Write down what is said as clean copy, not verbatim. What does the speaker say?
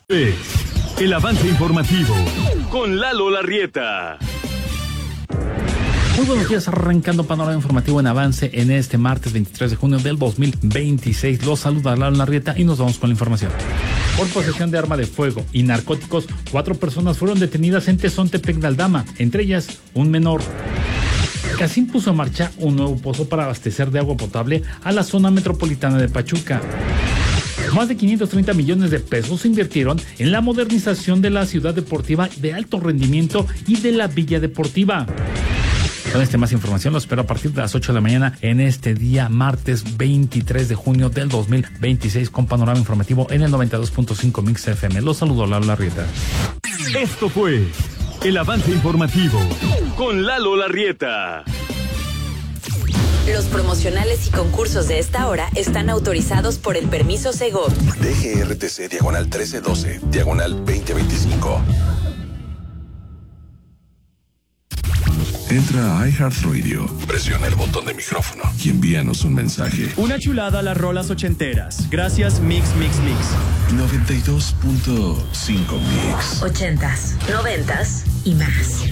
El avance informativo con Lalo Larrieta. Muy buenos días, arrancando panorama informativo en avance en este martes 23 de junio del 2026. Los saluda Lalo Larrieta y nos vamos con la información. Por posesión de arma de fuego y narcóticos, 4 personas fueron detenidas en Tezontepec de Aldama, entre ellas un menor. Casín puso en marcha un nuevo pozo para abastecer de agua potable a la zona metropolitana de Pachuca. Más de 530 millones de pesos se invirtieron en la modernización de la ciudad deportiva de alto rendimiento y de la Villa Deportiva. Con más información lo espero a partir de las 8 de la mañana en este día martes 23 de junio del 2026 con panorama informativo en el 92.5 Mix FM. Los saludo, Lalo Larrieta. Esto fue el avance informativo con Lalo Larrieta. Los promocionales y concursos de esta hora están autorizados por el permiso Segov. DGRTC /1312 /2025. Entra a iHeartRadio, presiona el botón de micrófono y envíanos un mensaje. Una chulada a las rolas ochenteras. Gracias Mix. 92.5 Mix. 80s, 90s y más.